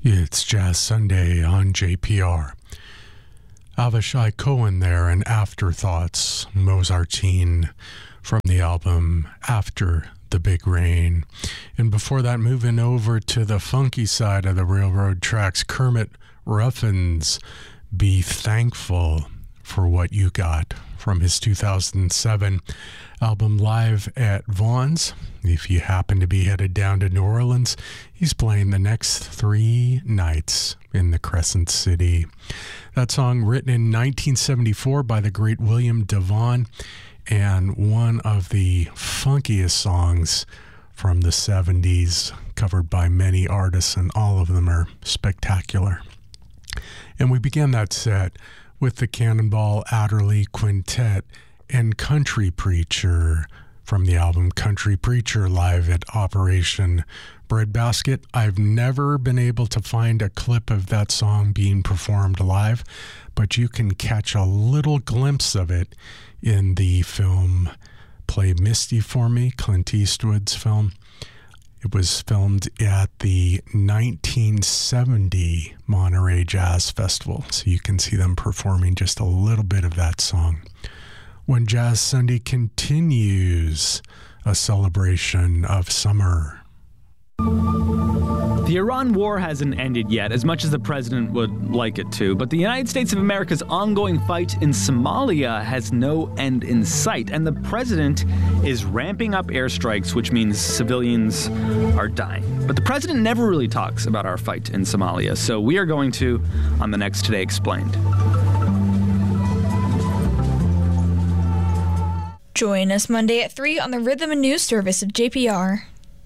It's Jazz Sunday on JPR. Avishai Cohen there and Afterthoughts, Mozartine from the album After the Big Rain. And before that, moving over to the funky side of the railroad tracks, Kermit Ruffin's Be Thankful for What You Got from his 2007 album Live at Vaughn's. If you happen to be headed down to New Orleans, he's playing the next 3 nights in the Crescent City. That song written in 1974 by the great William DeVaughn, and one of the funkiest songs from the 70s, covered by many artists, and all of them are spectacular. And we began that set with the Cannonball Adderley Quintet and Country Preacher from the album Country Preacher Live at Operation Breadbasket. I've never been able to find a clip of that song being performed live, but you can catch a little glimpse of it in the film Play Misty for Me, Clint Eastwood's film. It was filmed at the 1970 Monterey Jazz Festival, so you can see them performing just a little bit of that song. When Jazz Sunday continues, a celebration of summer. The Iran war hasn't ended yet, as much as the president would like it to, but the United States of America's ongoing fight in Somalia has no end in sight, and the president is ramping up airstrikes, which means civilians are dying. But the president never really talks about our fight in Somalia, so we are going to on the next Today Explained. Join us Monday at 3 on the Rhythm and News service of JPR.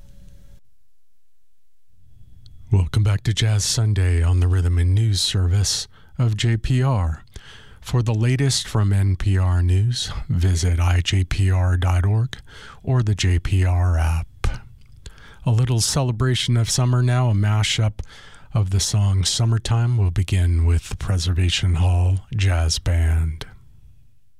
Welcome back to Jazz Sunday on the Rhythm and News service of JPR. For the latest from NPR News, visit ijpr.org or the JPR app. A little celebration of summer now, a mashup of the song Summertime will begin with the Preservation Hall Jazz Band.